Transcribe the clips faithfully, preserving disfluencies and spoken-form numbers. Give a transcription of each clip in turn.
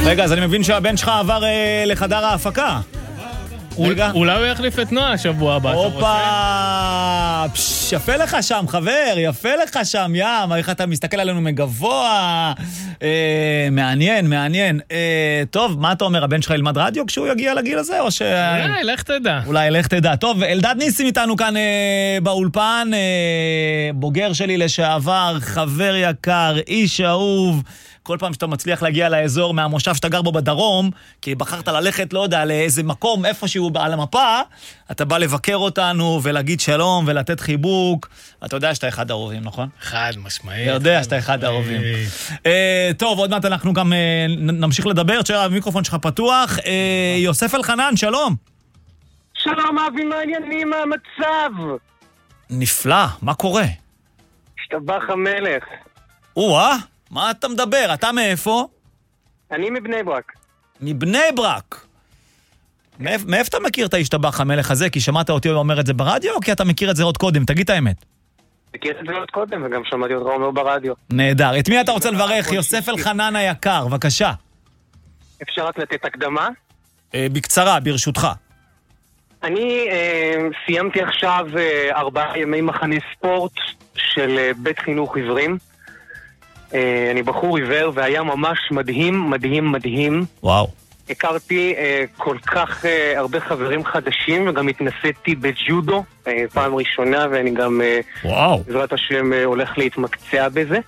רגע, אז אני מבין שהבן שלך עבר אה, לחדר ההפקה. רגע. אולי הוא יחליף את נועה שבוע הבא. הופה, פש, יפה לך שם, חבר, יפה לך שם, ים, איך אתה מסתכל עלינו מגבוה. אה, מעניין, מעניין. אה, טוב, מה אתה אומר, הבן שלך ילמד רדיו כשהוא יגיע לגיל הזה, או ש... אולי, לך תדע. אולי, לך תדע. טוב, אלדד ניסים איתנו כאן אה, באולפן, אה, בוגר שלי לשעבר, חבר יקר, איש אהוב. כל פעם שאתה מצליח להגיע לאזור מהמושב שאתה גר בו בדרום, כי בחרת ללכת, לא יודע, לאיזה מקום, איפשהו על המפה, אתה בא לבקר אותנו ולהגיד שלום ולתת חיבוק. אתה יודע שאתה אחד האהובים, נכון? חד משמעית. אתה יודע שאתה אחד האהובים. טוב, עוד מעט אנחנו גם נמשיך לדבר. תשאר, המיקרופון שלך פתוח. יוסף אלחנן, שלום. שלום, אבי, מעניינים מהמצב. נפלא, מה קורה? השתבח המלך. או-אה, מה אתה מדבר? אתה מאיפה? אני מבני ברק. מבני ברק. מאיפה אתה מכיר את השתבח המלך הזה? כי שמעת אותי אומר את זה ברדיו, או כי אתה מכיר את זה עוד קודם? תגיד את האמת. מכיר את זה עוד קודם, וגם שמעתי אותך אומר ברדיו. נהדר. את מי אתה רוצה לברך? יוסף אלחנן היקר, בבקשה. אפשר רק לתת הקדמה? בקצרה, ברשותך. אני סיימתי עכשיו ארבעה ימי מחנה ספורט של בית חינוך עיוורים. אני בחור עיוור והיה ממש מדהים, מדהים, מדהים. וואו. הכרתי כל כך הרבה חברים חדשים, וגם התנסיתי בג'ודו פעם ראשונה, ואני גם וואו. בעזרת השם הולך להתמקצע בזה.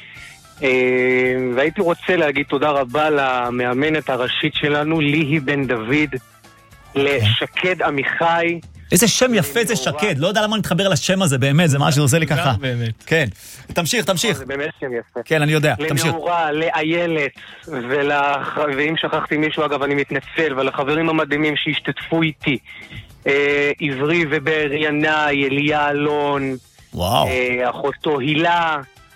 והייתי רוצה להגיד תודה רבה למאמנת הראשית שלנו, ליהי בן דוד, לשקד עמיחי. איזה שם יפה זה שקד, לא יודע למה נתחבר לשם הזה, באמת, זה מה שעושה לי ככה. באמת. כן, תמשיך, תמשיך. זה באמת שם יפה. כן, אני יודע, תמשיך. לנאורה, לאיילת, ואם שכחתי מישהו, אגב, אני מתנצל, ולחברים המדהימים שהשתתפו איתי, עברי ובאר ינאי, אליה אלון, וואו. אחותו הילה,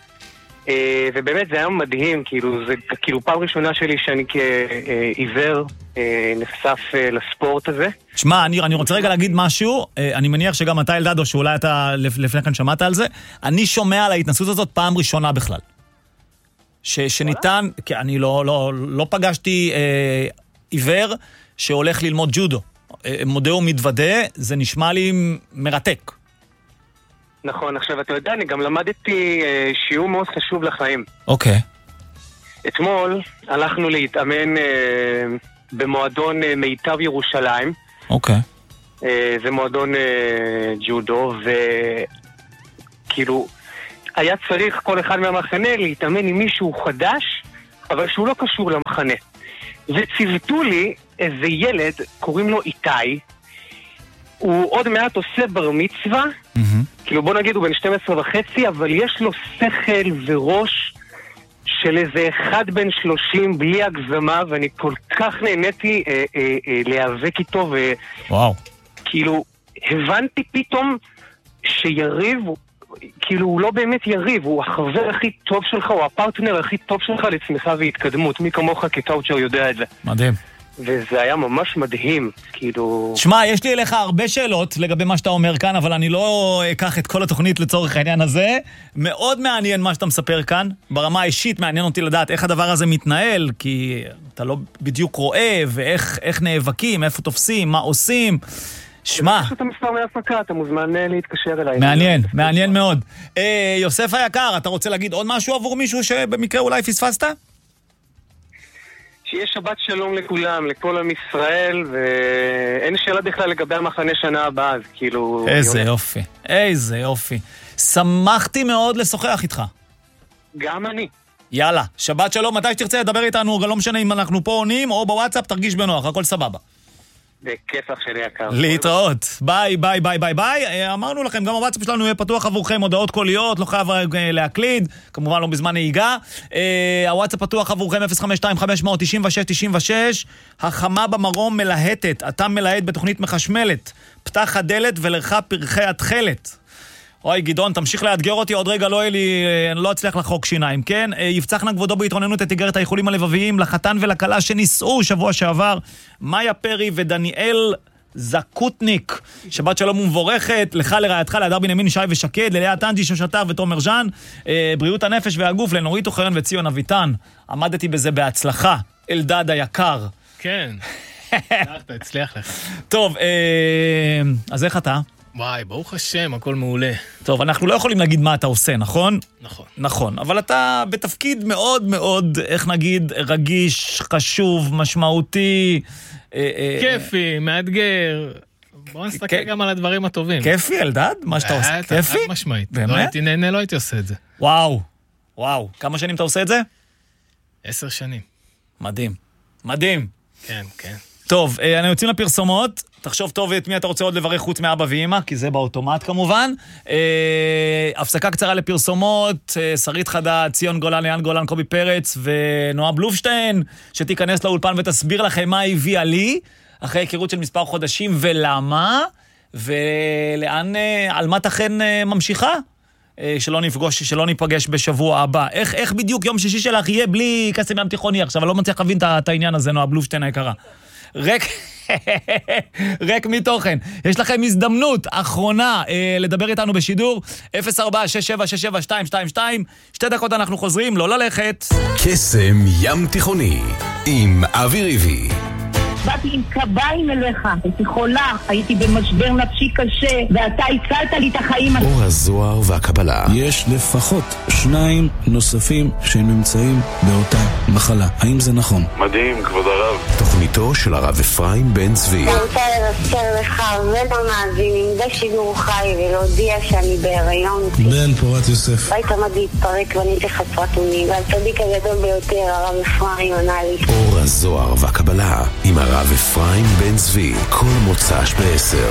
ובאמת זה היה מדהים, כאילו, זה כאילו פעם ראשונה שלי שאני כעיוור נחשף לספורט הזה. תשמע, אני, אני רוצה רגע להגיד משהו, אני מניח שגם אתה אלדד, או שאולי אתה לפני כן שמעת על זה, אני שומע על ההתנסות הזאת פעם ראשונה בכלל. ש, שניתן, כי אני לא, לא, לא פגשתי אה, עיוור שהולך ללמוד ג'ודו. אה, מודה ומתוודה, זה נשמע לי מרתק. נכון, עכשיו אתה יודע, אני גם למדתי אה, שיעור מאוד חשוב לחיים. אוקיי. אתמול הלכנו להתאמן אה, במועדון אה, מיטב ירושלים. אוקיי. אה, זה מועדון אה, ג'ודו, וכאילו היה צריך כל אחד מהמחנה להתאמן עם מישהו חדש, אבל שהוא לא קשור למחנה. וציוותו לי איזה ילד, קוראים לו איתי, הוא עוד מעט עושה בר מצווה, mm-hmm. כאילו בוא נגיד הוא בן שתים עשרה וחצי, אבל יש לו שכל וראש של איזה אחד בן שלושים בלי הגזמה, ואני כל כך נהניתי אה, אה, אה, להיאבק איתו, וכאילו הבנתי פתאום שיריב, כאילו הוא לא באמת יריב, הוא החבר הכי טוב שלך, הוא הפרטנר הכי טוב שלך לצמיחה והתקדמות, מי כמוך כקאוצ'ר יודע את זה. מדהים. וזה היה ממש מדהים, כאילו... שמע, יש לי אליך הרבה שאלות לגבי מה שאתה אומר כאן, אבל אני לא אקח את כל התוכנית לצורך העניין הזה. מאוד מעניין מה שאתה מספר כאן. ברמה האישית מעניין אותי לדעת איך הדבר הזה מתנהל, כי אתה לא בדיוק רואה, ואיך איך נאבקים, איפה תופסים, מה עושים. שמע... יש את המספר מהפקה, אתה מוזמן להתקשר אליי. מעניין, מעניין מאוד. אה, יוסף היקר, אתה רוצה להגיד עוד משהו עבור מישהו שבמקרה אולי פספסת? שיהיה שבת שלום לכולם, לכל עם ישראל, ואין שאלה בכלל לגבי המחנה שנה הבאה, אז כאילו... איזה יופי, איזה יופי. שמחתי מאוד לשוחח איתך. גם אני. יאללה, שבת שלום, מתי שתרצה לדבר איתנו, לא משנה אם אנחנו פה עונים או בוואטסאפ, תרגיש בנוח, הכל סבבה. בכיף אח שלי יקר. להתראות. ביי, ביי, ביי, ביי, ביי. אמרנו לכם, גם הוואטסאפ שלנו יהיה פתוח עבורכם, הודעות קוליות, לא חייב להקליד, כמובן לא בזמן נהיגה. הוואטסאפ פתוח עבורכם אפס חמש שתיים חמש תשע שש תשע שש. החמה במרום מלהטת, אתה מלהט בתוכנית מחשמלת. פתח הדלת ולרחה פרחי התחלת. אוי, גדעון, תמשיך לאתגר אותי, עוד רגע לא, אלי, לא אצליח לחוק שיניים, כן? יפצחנה כבודו בהתרוננות את איגרת האיחולים הלבביים לחתן ולכלה שנישאו שבוע שעבר, מאיה פרי ודניאל זקוטניק. שבת שלום ומבורכת, לך לרעייתך, להדר בנימין, שי ושקד, ללאה טנג'י, שושטר ותומר ז'אן, בריאות הנפש והגוף, לנורית אוחיון וציון אביטן. עמדתי בזה בהצלחה. אלדד היקר. כן. הצלחת, הצליח לך. טוב, אז איך אתה? וואי, ברוך השם, הכל מעולה. טוב, אנחנו לא יכולים להגיד מה אתה עושה, נכון? נכון. נכון, אבל אתה בתפקיד מאוד מאוד, איך נגיד, רגיש, חשוב, משמעותי. כיפי, מאתגר. בוא נסתכל גם על הדברים הטובים. כיפי, אלדד? מה שאתה עושה? כיפי? משמעית. באמת? לא הייתי נהנה, לא הייתי עושה את זה. וואו, וואו. כמה שנים אתה עושה את זה? עשר שנים. מדהים. מדהים. כן, כן. טוב, אני יוצאים לפרסומות. תחשוב טוב את מי אתה רוצה עוד לברך חוץ מאבא ואמא, כי זה באוטומט כמובן. אה, הפסקה קצרה לפרסומות, אה, שרית חדד, ציון גולן, ליאן גולן, קובי פרץ ונועה בלובשטיין, שתיכנס לאולפן ותסביר לכם מה הביאה לי, אחרי היכרות של מספר חודשים ולמה, ולאן, אה, על מה תכן אה, ממשיכה, אה, שלא נפגוש, שלא ניפגש בשבוע הבא. איך, איך בדיוק יום שישי שלך יהיה בלי קסם ים תיכוני? עכשיו, אני לא מצליח להבין את העניין הזה, נועה בלובשטיין היקרה. רק... רק מתוכן. יש לכם הזדמנות אחרונה אה, לדבר איתנו בשידור אפס ארבע שש שבע שש שבע שתיים שתיים שתיים. שתי דקות אנחנו חוזרים, לא ללכת. קסם ים תיכוני עם אבי ריבי. באתי עם קביים אליך, הייתי חולה, הייתי במשבר נפשי קשה, ואתה הצלת לי את החיים. אור הזוהר והקבלה. יש לפחות שניים נוספים שנמצאים באותה מחלה. האם זה נכון? מדהים, כבוד הרב. תוכניתו של הרב אפרים בן צבי. אני רוצה לבשר לך ולמאזינים בשידור חי ולהודיע שאני בהיריון. בן פורת יוסף. בית עמד להתפרק ואני חסרת אונים, והצדיק הגדול ביותר, הרב אפרים, ענה לי. אור הזוהר והקבלה עם הרב הרב אפרים בן צבי, כל מוצ"ש בעשר.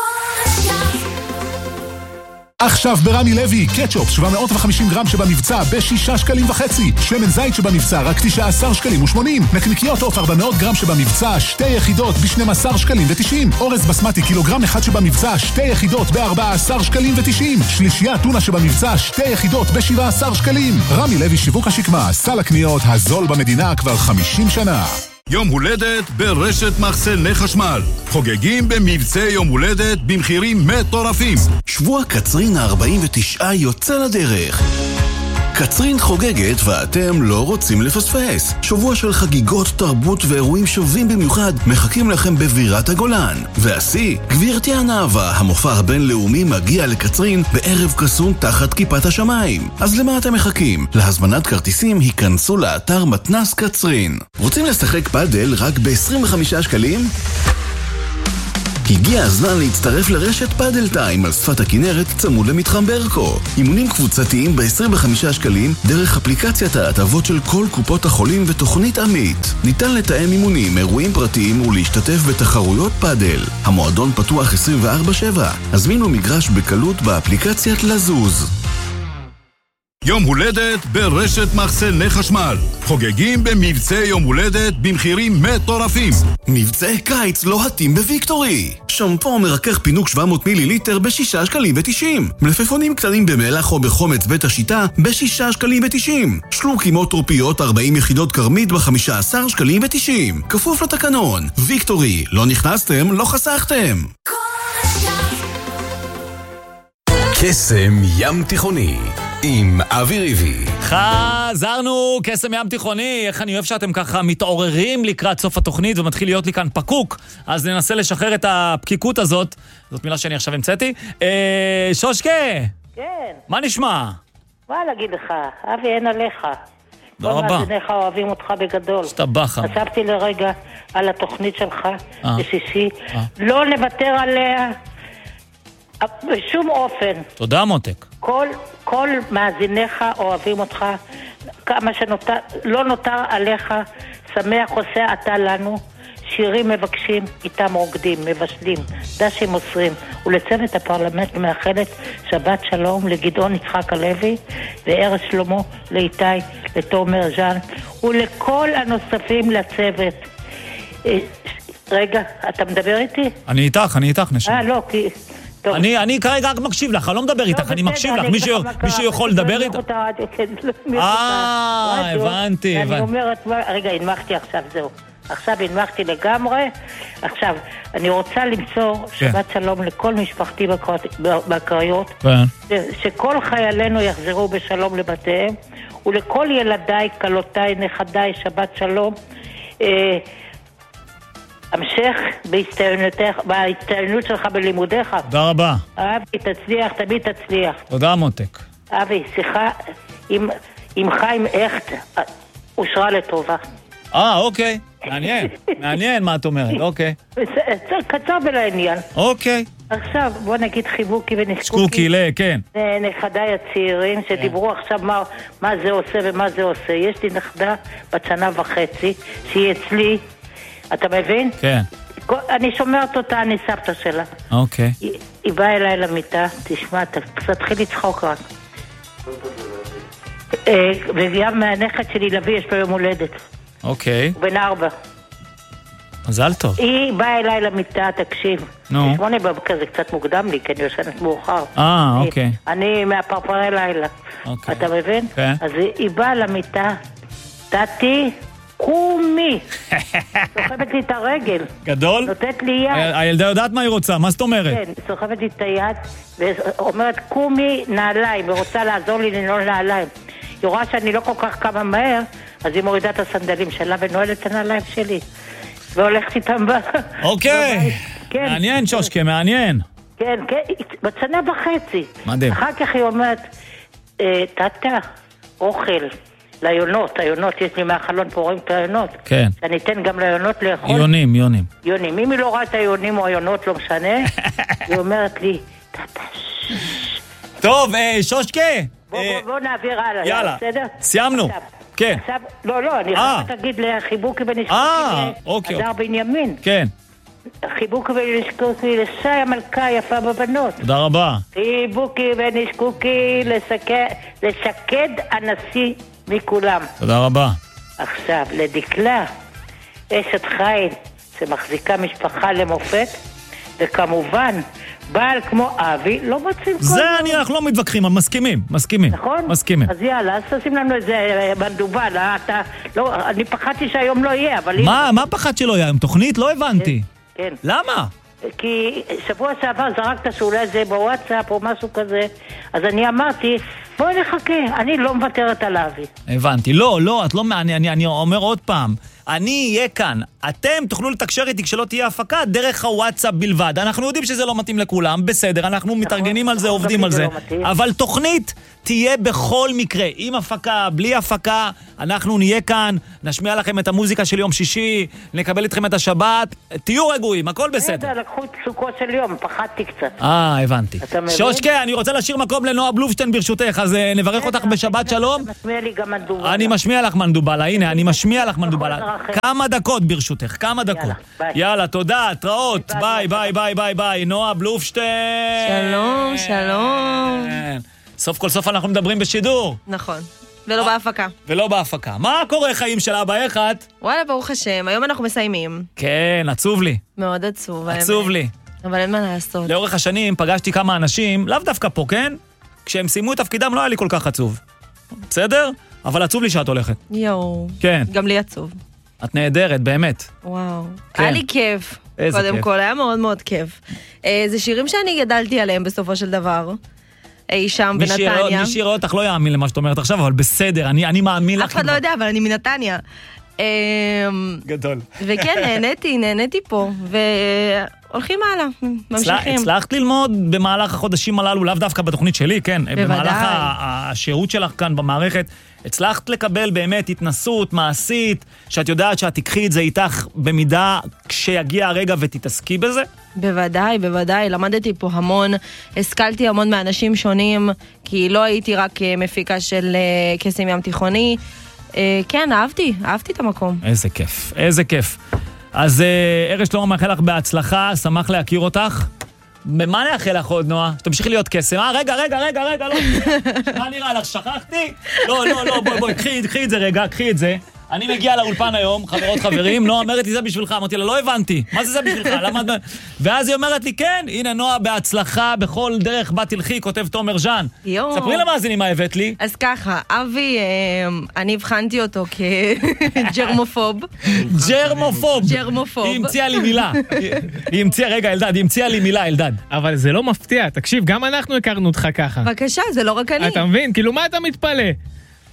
עכשיו ברמי לוי, קטשופ שבע מאות וחמישים גרם שבמבצע בשישה שקלים וחצי, שמן זית שבמבצע רק תשעה עשר שקלים ושמונים, נקניקיות עוף ארבע מאות גרם שבמבצע שתי יחידות ב-שנים עשר שקלים ותשעים, אורז בסמטי קילוגרם אחד שבמבצע שתי יחידות ב-ארבעה עשר שקלים ותשעים, שלישייה טונה שבמבצע שתי יחידות ב-שבעה עשר שקלים. רמי לוי שיווק השקמה, סל הקניות הזול במדינה כבר חמישים שנה. יום הולדת ברשת מחסני חשמל. חוגגים במבצע יום הולדת במחירים מטורפים. שבוע קצרין ה-ארבעים ותשע יוצא לדרך. קצרין חוגגת ואתם לא רוצים לפספס. שבוע של חגיגות, תרבות ואירועים שווים במיוחד מחכים לכם בבירת הגולן. והשיא, גבירתי הנאווה, המופע הבינלאומי מגיע לקצרין בערב קסום תחת כיפת השמיים. אז למה אתם מחכים? להזמנת כרטיסים היכנסו לאתר מתנס קצרין. רוצים לשחק פאדל רק ב-עשרים וחמישה שקלים? הגיע הזמן להצטרף לרשת פאדל טיים על שפת הכנרת צמוד למתחם ברקו. אימונים קבוצתיים ב-עשרים וחמישה שקלים דרך אפליקציית ההטבות של כל קופות החולים ותוכנית עמית. ניתן לתאם אימונים, אירועים פרטיים ולהשתתף בתחרויות פאדל. המועדון פתוח עשרים וארבע שבע. הזמינו מגרש בקלות באפליקציית לזוז. יום הולדת ברשת מחסני חשמל. חוגגים במבצע יום הולדת במחירים מטורפים. מבצע קיץ לוהטים בוויקטורי. שמפו מרכך פינוק שבע מאות מיליליטר בשישה שקלים ותשעים. מלפפונים קטנים במלח או בחומץ בית השיטה בשישה שקלים ותשעים. שלוקים או טרופיות ארבעים יחידות קרמית בחמישה עשר שקלים ותשעים. כפוף לתקנון. ויקטורי, לא נכנסתם, לא חסכתם. קסם ים תיכוני עם אבי ריבי. חזרנו, קסם ים תיכוני. איך אני אוהב שאתם ככה מתעוררים לקראת סוף התוכנית ומתחיל להיות לי כאן פקוק. אז ננסה לשחרר את הפקיקות הזאת. זאת מילה שאני עכשיו המצאתי. אה, שושקה. כן. מה נשמע? מה להגיד לך? אבי, אין עליך. תודה רבה. כל מאזיניך אוהבים אותך בגדול. שתבח. חשבתי לרגע על התוכנית שלך בשישי. לא נוותר עליה בשום אופן. תודה מותק. כל, כל מאזיניך אוהבים אותך, כמה שנותר, לא נותר עליך, שמח עושה אתה לנו, שירים מבקשים, איתם רוקדים, מבשלים, דשים מוסרים, ולצוות הפרלמנט מאחלת שבת שלום לגדעון יצחק הלוי, וארץ שלמה, לאיתי, לתומר ז'אן, ולכל הנוספים לצוות. רגע, אתה מדבר איתי? אני איתך, אני איתך נשמע. אה, לא, כי... אני, אני כרגע רק מקשיב לך, אני לא מדבר איתך, אני מקשיב לך, מישהו יכול לדבר איתך? אה, הבנתי, אני אומרת, רגע, הנמכתי עכשיו, זהו. עכשיו הנמכתי לגמרי. עכשיו, אני רוצה למסור שבת שלום לכל משפחתי בקריות, שכל חיילינו יחזרו בשלום לבתיהם, ולכל ילדיי, קלותיי, נכדיי, שבת שלום. המשך בהצטיינות שלך בלימודיך. תודה רבה. אבי, תצליח, תמיד תצליח. תודה מותק. אבי, שיחה עם, עם חיים הכט, אושרה לטובה. אה, אוקיי. מעניין. מעניין מה את אומרת, אוקיי. קצר ולעניין. אוקיי. עכשיו, בוא נגיד חיבוקי ונשקוקי. שקוקי, לא, כן. נכדיי הצעירים שדיברו עכשיו מה, מה זה עושה ומה זה עושה. יש לי נכדה בת שנה וחצי, שהיא אצלי, אתה מבין? כן. אני שומרת אותה, אני סבתא שלה. אוקיי. היא, היא באה אליי למיטה, תשמע, תתחיל לצחוק רק. וגם מהנכד שלי לביא יש לו יום הולדת. אוקיי. הוא בן ארבע. מזל טוב. היא באה אליי למיטה, תקשיב. נו. שמונה בבוקר זה קצת מוקדם לי, כי אני יושנת מאוחר. אה, אוקיי. אני מהפרפרי לילה. אוקיי. אתה מבין? כן. אז היא באה למיטה, תתי, קומי. סוחבת לי את הרגל. גדול? נותנת לי יד. הילדה יודעת מה היא רוצה, מה זאת אומרת? כן, סוחבת לי את היד, ואומרת, קומי נעליים, ורוצה לעזור לי לנעול נעליים. היא רואה שאני לא כל כך קמה מהר, אז היא מורידה את הסנדלים שלה ונועלת את הנעליים שלי. והולכת איתם ב... אוקיי. כן. מעניין, שושקה, מעניין. כן, כן, בצנה וחצי. מדהים. אחר כך היא אומרת, תתה, אוכל, ליונות, היונות, יש לי מהחלון פה, רואים את היונות. כן. שאני אתן גם ליונות לאכול. יונים, יונים. יונים. אם היא לא רואה את היונים או היונות, לא משנה, היא אומרת לי, תתה, טוב, שושקה. בוא, בוא, בוא נעביר הלאה, יאללה, בסדר? סיימנו. עכשיו, כן. עכשיו, לא, לא, אני חייבת להגיד לחיבוקי ונשקוקי להדר בנימין. כן. חיבוקי ונשקוקי לשי המלכה היפה בבנות. תודה רבה. חיבוקי ונשקוקי לשקד הנשיא מכולם. תודה רבה. עכשיו, לדקלה, אשת חיל שמחזיקה משפחה למופת, וכמובן, בעל כמו אבי, לא מוצאים כל... זה אני, אנחנו לא מתווכחים, מסכימים, מסכימים. נכון? מסכימים. אז יאללה, אז תשים לנו איזה מנדובל, אתה... לא, אני פחדתי שהיום לא יהיה, אבל... מה, מה פחד שלא יהיה היום? תוכנית? לא הבנתי. כן. למה? כי שבוע שעבר זרקת שאולי זה בוואטסאפ או משהו כזה, אז אני אמרתי, בואי נחכה, אני לא מוותרת על אבי. הבנתי. לא, לא, את לא... אני, אני, אני אומר עוד פעם. אני אהיה כאן. אתם תוכלו לתקשר איתי כשלא תהיה הפקה דרך הוואטסאפ בלבד. אנחנו יודעים שזה לא מתאים לכולם, בסדר, אנחנו מתארגנים על זה, עובדים על זה. אבל תוכנית תהיה בכל מקרה, עם הפקה, בלי הפקה, אנחנו נהיה כאן, נשמיע לכם את המוזיקה של יום שישי, נקבל איתכם את השבת, תהיו רגועים, הכל בסדר. לקחו את פסוקו של יום, פחדתי קצת. אה, הבנתי. שושקה, אני רוצה להשאיר מקום לנועה בלופשטיין ברשותך, אז נברך אותך בשבת שלום. משמיע לי גם מנדובלה. אני משמיע לך מנדובלה, הנה, אני משמיע לך מנדובלה. כמה דקות ברשותך, כמה דקות. יאללה, תודה, התראות, ביי, ביי, ביי, ביי, ביי, נועה בלופשטיין. שלום, שלום. סוף כל סוף אנחנו מדברים בשידור. נכון, ולא בהפקה. ולא בהפקה. מה קורה חיים של אבא איך את? וואלה, ברוך השם, היום אנחנו מסיימים. כן, עצוב לי. מאוד עצוב. עצוב לי. אבל אין מה לעשות. לאורך השנים פגשתי כמה אנשים, לאו דווקא פה, כן? כשהם סיימו את תפקידם לא היה לי כל כך עצוב. בסדר? אבל עצוב לי שאת הולכת. יואו. כן. גם לי עצוב. את נהדרת, באמת. וואו. כן. היה לי כיף. איזה קודם כיף. כל, היה מאוד מאוד כיף. אה, זה שירים שאני גדלתי עליהם בסופו של דבר. אי שם בנתניה. מי שיראה אותך לא יאמין למה שאת אומרת עכשיו, אבל בסדר, אני, אני מאמין לך. אף אחד לא יודע, אבל אני מנתניה. גדול. וכן, נהניתי, נהניתי פה, והולכים הלאה, ממשיכים. הצלחת ללמוד במהלך החודשים הללו, לאו דווקא בתוכנית שלי, כן? בוודאי. במהלך השהות שלך כאן במערכת, הצלחת לקבל באמת התנסות מעשית, שאת יודעת שאת תקחי את זה איתך במידה כשיגיע הרגע ותתעסקי בזה? בוודאי, בוודאי, למדתי פה המון, השכלתי המון מאנשים שונים, כי לא הייתי רק מפיקה של קסם ים תיכוני, כן, אהבתי, אהבתי את המקום. איזה כיף, איזה כיף. אז ארז שלמה מאחל לך בהצלחה, שמח להכיר אותך. במה נאחל לך עוד, נועה? שתמשיכי להיות קסם. אה, רגע, רגע, רגע, רגע, לא. מה נראה לך, שכחתי? לא, לא, לא, בואי, בואי, קחי את זה רגע, קחי את זה. אני מגיע לאולפן היום, חברות חברים, נועה אומרת לי, זה בשבילך. אמרתי לה, לא הבנתי, מה זה זה בשבילך? למה... ואז היא אומרת לי, כן, הנה נועה, בהצלחה, בכל דרך בה תלכי, כותב תומר ז'אן. יו. ספרי למאזינים מה הבאת לי. אז ככה, אבי, אני הבחנתי אותו כג'רמופוב. ג'רמופוב. ג'רמופוב. היא המציאה לי מילה. היא המציאה, רגע, אלדד, היא המציאה לי מילה, אלדד. אבל זה לא מפתיע, תקשיב, גם אנחנו הכרנו אותך ככה. בבקשה, זה לא רק אני. אתה מבין? כאילו, מה אתה מתפלא?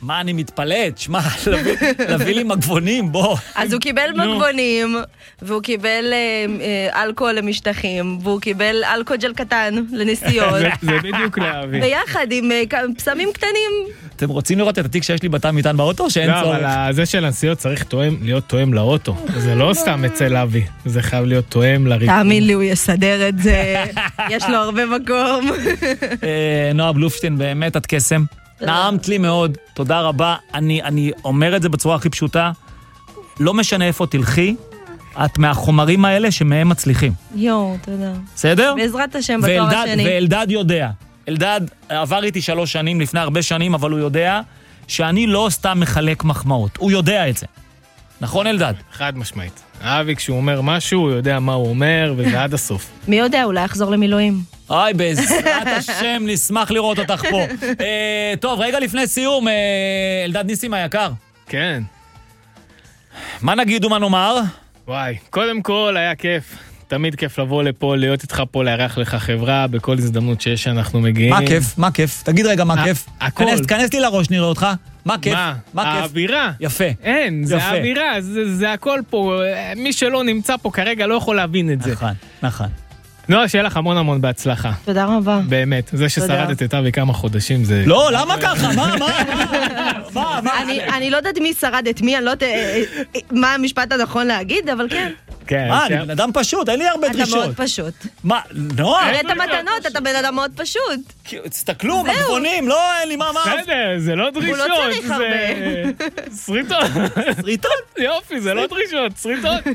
מה אני מתפלט? שמע, להביא לי מגבונים, בוא. אז הוא קיבל מגבונים, והוא קיבל אלכוהול למשטחים, והוא קיבל אלכוג'ל קטן לנסיעות. זה בדיוק להביא. ביחד עם פסמים קטנים. אתם רוצים לראות את התיק שיש לי בתא מטען באוטו, שאין צורך? לא, אבל זה של הנסיעות צריך להיות תואם לאוטו. זה לא סתם אצל אבי, זה חייב להיות תואם לריכוז. תאמין לי, הוא יסדר את זה. יש לו הרבה מקום. נועה בלופשטיין, באמת את קסם. נעמת לי מאוד, תודה רבה. אני, אני אומר את זה בצורה הכי פשוטה. לא משנה איפה תלכי, את מהחומרים האלה שמהם מצליחים. יואו, תודה. בסדר? בעזרת השם בתואר השני. ואלדד יודע. אלדד עבר איתי שלוש שנים, לפני הרבה שנים, אבל הוא יודע שאני לא סתם מחלק מחמאות. הוא יודע את זה. נכון, אלדד? חד משמעית. אבי, כשהוא אומר משהו, הוא יודע מה הוא אומר, וזה עד הסוף. מי יודע, אולי יחזור למילואים. אוי, בעזרת השם, נשמח לראות אותך פה. אה, טוב, רגע לפני סיום, אה, אלדד ניסים היקר. כן. מה נגיד ומה נאמר? וואי, קודם כל היה כיף. תמיד כיף לבוא לפה, להיות איתך פה, לארח לך חברה, בכל הזדמנות שיש שאנחנו מגיעים. מה כיף? מה כיף? תגיד רגע, מה כיף? הכל. כנס לי לראש, נראה אותך. מה כיף? מה? מה כיף? האווירה. יפה. אין, זה האווירה, זה, זה הכל פה. מי שלא נמצא פה כרגע לא יכול להבין את זה. נכון, נכון. נועה, שיהיה לך המון המון בהצלחה. תודה רבה. באמת, זה ששרדת את אבי כמה חודשים זה... לא, למה ככה? מה, מה, מה, מה? אני לא יודעת מי שרד את מי, אני לא יודעת מה המשפט הנכון להגיד, אבל כן. כן. מה, אני בן אדם פשוט, אין לי הרבה דרישות. אתה מאוד פשוט. מה, נועה? תראה את המתנות, אתה בן אדם מאוד פשוט. תסתכלו, מגבונים, לא, אין לי מה, מה? בסדר, זה לא דרישות. הוא לא צריך הרבה. שריטות. שריטות? יופי, זה לא דרישות, שריטות.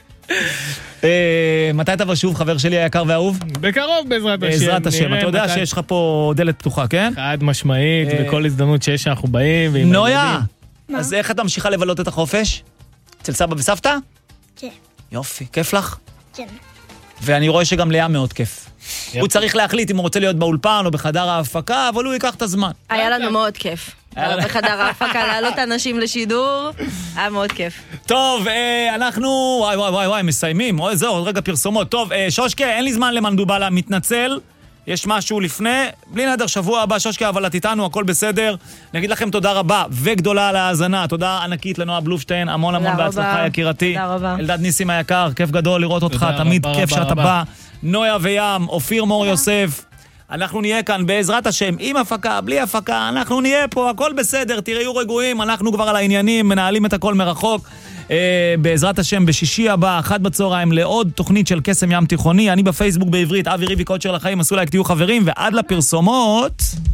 מתי תבוא שוב, חבר שלי היקר והאהוב? בקרוב, בעזרת השם. בעזרת השם, אתה יודע שיש לך פה דלת פתוחה, כן? חד משמעית, בכל הזדמנות שיש שאנחנו באים. נויה, אז איך את ממשיכה לבלות את החופש? אצל סבא וסבתא? כן. יופי, כיף לך? כן. ואני רואה שגם לאה מאוד כיף. הוא צריך להחליט אם הוא רוצה להיות באולפן או בחדר ההפקה, אבל הוא ייקח את הזמן. היה לנו מאוד כיף. בחדר ההפקה, לעלות אנשים לשידור, היה מאוד כיף. טוב, אנחנו, וואי וואי וואי וואי, מסיימים, זהו, עוד רגע פרסומות. טוב, שושקה, אין לי זמן למנדובלה, מתנצל, יש משהו לפני, בלי נדר, שבוע הבא, שושקה, אבל את איתנו, הכל בסדר. נגיד לכם תודה רבה וגדולה על ההאזנה, תודה ענקית לנועה בלופשטיין, המון המון בהצלחה יקירתי. תודה רבה. אלדד ניסים היקר, כיף גדול לראות אותך, תמיד כיף שאתה בא. נויה וים, אופיר מור יוסף. אנחנו נהיה כאן בעזרת השם, עם הפקה, בלי הפקה, אנחנו נהיה פה, הכל בסדר, תראו רגועים, אנחנו כבר על העניינים, מנהלים את הכל מרחוק. אה, בעזרת השם, בשישי הבא, אחת בצהריים, לעוד תוכנית של קסם ים תיכוני, אני בפייסבוק בעברית, אבי ריבי קוצ'ר לחיים, עשו לייק, תהיו חברים, ועד לפרסומות...